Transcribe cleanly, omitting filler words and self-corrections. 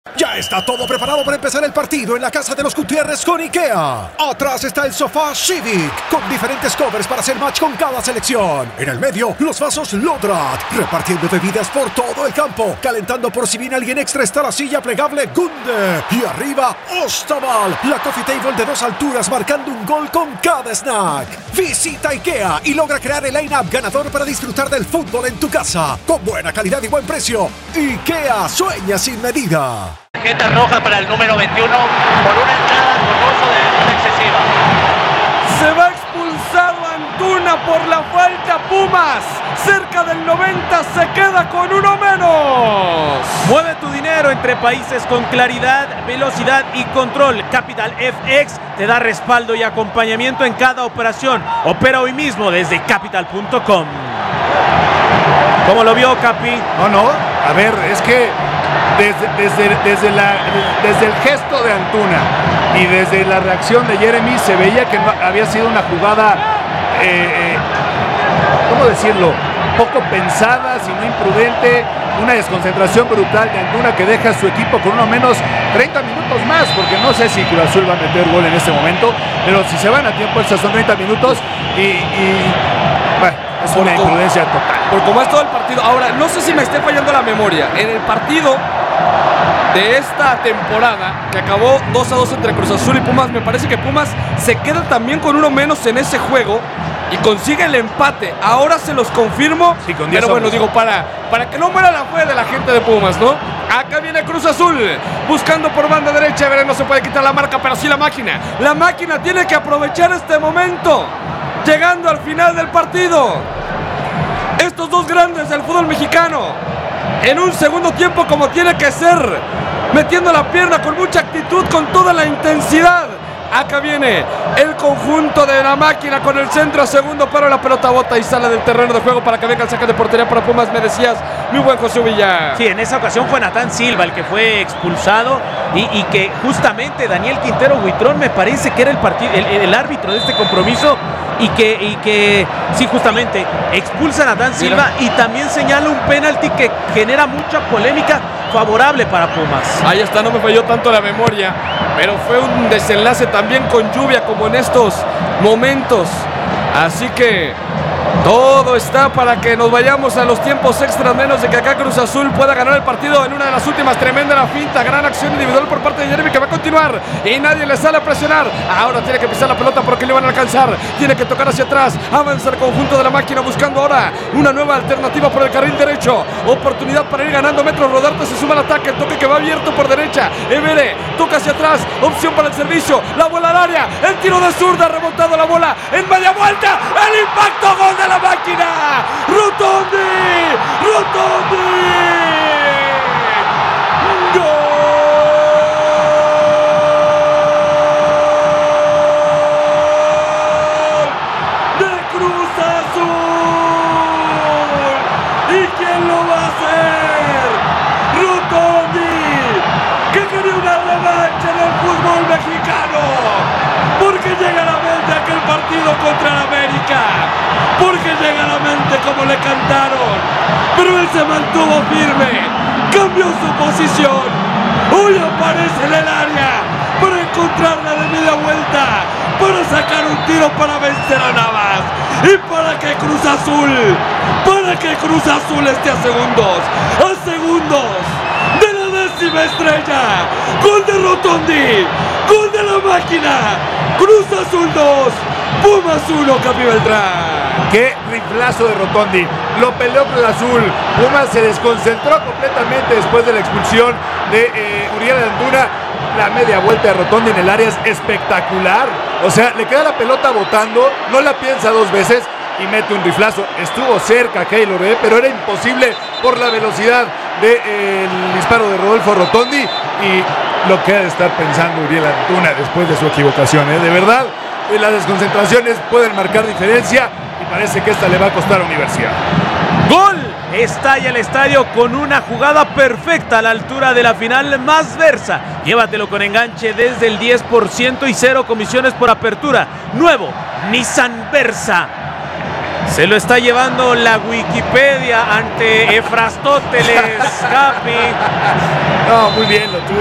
Ya está todo preparado para empezar el partido en la casa de los Gutiérrez con IKEA. Atrás está el sofá Civic, con diferentes covers para hacer match con cada selección. En el medio, los vasos Lodrat, repartiendo bebidas por todo el campo. Calentando por si viene alguien extra está la silla plegable Gunde. Y arriba, Ostaval, la coffee table de 2 alturas marcando un gol con cada snack. Visita IKEA y logra crear el line-up ganador para disfrutar del fútbol en tu casa. Con buena calidad y buen precio. IKEA sueña sin medida. Tarjeta roja para el número 21 por una entrada con uso de velocidad excesiva. Se va expulsado Antuna por la falta. Pumas, cerca del 90, se queda con uno menos. Mueve tu dinero entre países con claridad, velocidad y control. Capital FX te da respaldo y acompañamiento en cada operación. Opera hoy mismo desde capital.com. ¿Cómo lo vio, Capi? No, a ver, es que desde el gesto de Antuna y desde la reacción de Jeremy se veía que no, había sido una jugada, ¿cómo decirlo? Poco pensada, sino imprudente, una desconcentración brutal de Antuna que deja a su equipo con uno menos 30 minutos más, porque no sé si Cruz Azul va a meter gol en este momento, pero si se van a tiempo, estos son 30 minutos y bueno, es una imprudencia total. Por cómo es todo el partido. Ahora, no sé si me esté fallando la memoria. En el partido de esta temporada, que acabó 2-2 entre Cruz Azul y Pumas, me parece que Pumas se queda también con uno menos en ese juego y consigue el empate. Ahora se los confirmo, sí, con pero bueno, digo, para que no muera la fe de la gente de Pumas, ¿no? Acá viene Cruz Azul, buscando por banda derecha. Veré, no se puede quitar la marca, pero sí la máquina. La máquina tiene que aprovechar este momento, llegando al final del partido. Estos dos grandes del fútbol mexicano, en un segundo tiempo como tiene que ser, metiendo la pierna con mucha actitud, con toda la intensidad. Acá viene el conjunto de la máquina con el centro a segundo, pero la pelota bota y sale del terreno de juego para que venga el saque de portería para Pumas. Me decías, mi buen José Villa. Sí, en esa ocasión fue Natán Silva el que fue expulsado y que justamente Daniel Quintero Huitrón me parece que era el árbitro de este compromiso y que sí, justamente expulsa a Natán Silva y también señala un penalti que genera mucha polémica favorable para Pumas. Ahí está, no me falló tanto la memoria, pero fue un desenlace también con lluvia como en estos momentos. Así que todo está para que nos vayamos a los tiempos extras, menos de que acá Cruz Azul pueda ganar el partido en una de las últimas. Tremenda la finta, gran acción individual por parte de Jeremy, que va a continuar y nadie le sale a presionar. Ahora tiene que pisar la pelota porque le van a alcanzar, tiene que tocar hacia atrás, avanza el conjunto de la máquina buscando ahora una nueva alternativa por el carril derecho, oportunidad para ir ganando metros. Rodarte se suma al ataque, el toque que va abierto por derecha. Evere toca hacia atrás, opción para el servicio, la bola al área, el tiro de zurda, rebotado la bola en media vuelta, el impacto, gol de la máquina. Rotondi, gol de Cruz Azul. ¿Y quién lo va a hacer? Rotondi, que quería una revancha en el fútbol mexicano, porque llega a la mente aquel partido contra el América, porque llega a la mente como le cantaron, pero él se mantuvo firme, cambió su posición, hoy aparece en el área para encontrarla de media vuelta, para sacar un tiro para vencer a Navas y para que Cruz Azul esté a segundos de la 10ª estrella. Gol de Rotondi, gol de la máquina. Cruz Azul 2, Pumas 1, Capi Beltrán. Qué riflazo de Rotondi, lo peleó Cruz Azul. Pumas se desconcentró completamente después de la expulsión de Uriel Antuna. La media vuelta de Rotondi en el área es espectacular. O sea, le queda la pelota botando, no la piensa dos veces y mete un riflazo. Estuvo cerca Keylor, pero era imposible por la velocidad del disparo de Rodolfo Rotondi y lo que ha de estar pensando Uriel Antuna después de su equivocación. De verdad, las desconcentraciones pueden marcar diferencia y parece que esta le va a costar a Universidad. ¡Gol! Estalla el estadio con una jugada perfecta a la altura de la final más Versa. Llévatelo con enganche desde el 10% y 0 comisiones por apertura. Nuevo Nissan Versa. Se lo está llevando la Wikipedia ante Efrastóteles, Capi. No, muy bien, lo tuvo.